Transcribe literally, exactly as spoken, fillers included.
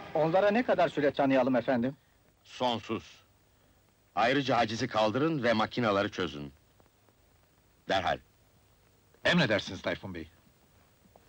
Onlara ne kadar süre tanıyalım efendim? Sonsuz. Ayrıca hacizi kaldırın ve makinaları çözün. Derhal. Emredersiniz Tayfun Bey.